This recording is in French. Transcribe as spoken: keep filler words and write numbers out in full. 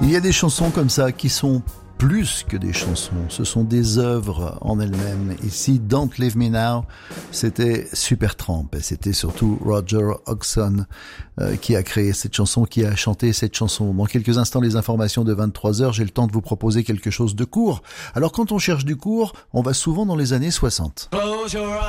Il y a des chansons comme ça qui sont plus que des chansons, ce sont des œuvres en elles-mêmes. Ici, Don't Leave Me Now, c'était Supertramp et c'était surtout Roger Hodgson euh, qui a créé cette chanson, qui a chanté cette chanson. Dans quelques instants, les informations de vingt-trois heures, j'ai le temps de vous proposer quelque chose de court. Alors quand on cherche du court, on va souvent dans les années soixante.